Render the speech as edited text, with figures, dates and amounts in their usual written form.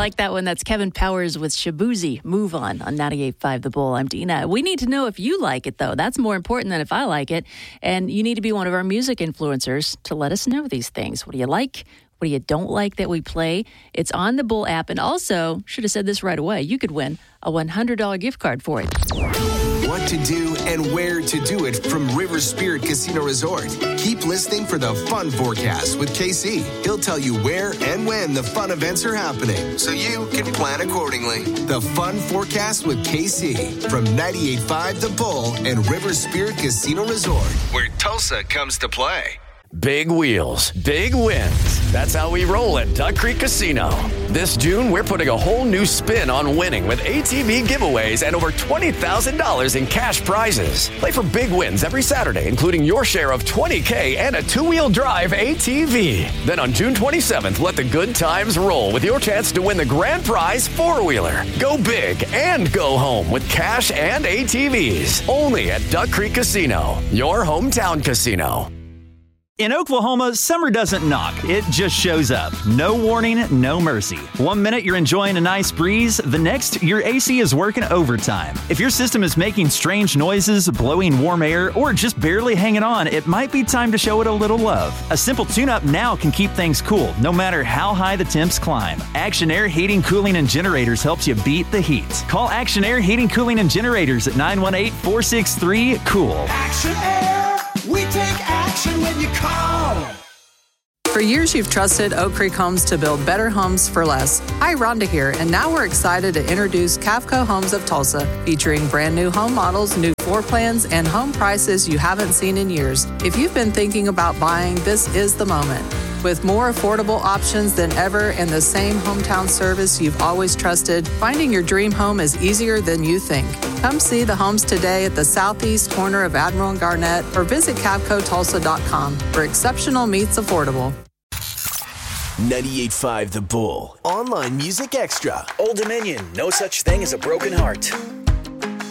like that one. That's Kevin Powers with Shabuzi. Move on 98.5 The Bull. I'm Dina. We need to know if you like it, though. That's more important than if I like it. And you need to be one of our music influencers to let us know these things. What do you like? What do you don't like that we play? It's on the Bull app. And also, should have said this right away, you could win a $100 gift card for it. What to do and where to do it from River Spirit Casino Resort. Keep listening for the Fun Forecast with KC. He'll tell you where and when the fun events are happening, so you can plan accordingly. The Fun Forecast with KC from 98.5 The Bull and River Spirit Casino Resort, where Tulsa comes to play. Big wheels, big wins. That's how we roll at Duck Creek Casino. This June, we're putting a whole new spin on winning with ATV giveaways and over $20,000 in cash prizes. Play for big wins every Saturday, including your share of $20K and a two-wheel drive ATV. Then on June 27th, let the good times roll with your chance to win the grand prize four-wheeler. Go big and go home with cash and ATVs. Only at Duck Creek Casino, your hometown casino. In Oklahoma, summer doesn't knock, it just shows up. No warning, no mercy. 1 minute you're enjoying a nice breeze, the next your AC is working overtime. If your system is making strange noises, blowing warm air, or just barely hanging on, it might be time to show it a little love. A simple tune-up now can keep things cool, no matter how high the temps climb. Action Air Heating, Cooling, and Generators helps you beat the heat. Call Action Air Heating, Cooling, and Generators at 918-463-COOL. Action Air! We take action when you call. For years, you've trusted Oak Creek Homes to build better homes for less. Hi, Rhonda here, and now we're excited to introduce Cavco Homes of Tulsa, featuring brand new home models, new floor plans, and home prices you haven't seen in years. If you've been thinking about buying, this is the moment. With more affordable options than ever and the same hometown service you've always trusted, finding your dream home is easier than you think. Come see the homes today at the southeast corner of Admiral and Garnett or visit CavcoTulsa.com, where exceptional meets affordable. 98.5 The Bull. Online Music Extra. Old Dominion, no such thing as a broken heart.